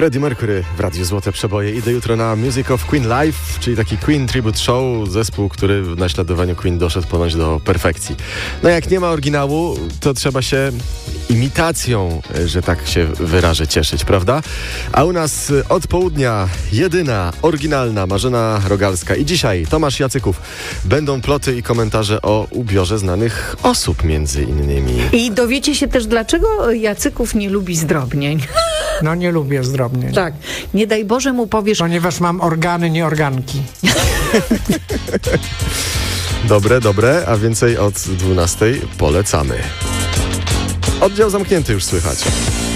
Freddie Mercury w Radiu Złote Przeboje. Idę jutro na Music of Queen Live, czyli taki Queen Tribute Show, zespół, który w naśladowaniu Queen doszedł ponoć do perfekcji. No jak nie ma oryginału, to trzeba się imitacją, że tak się wyrażę, cieszyć, prawda? A u nas od południa jedyna, oryginalna Marzena Rogalska i dzisiaj Tomasz Jacyków. Będą ploty i komentarze o ubiorze znanych osób między innymi. I dowiecie się też, dlaczego Jacyków nie lubi zdrobnień. No nie lubię zdrobnień. Tak, nie daj Boże mu powiesz... Ponieważ mam organy, nie organki. Dobre, a więcej od 12 polecamy. Oddział zamknięty już słychać.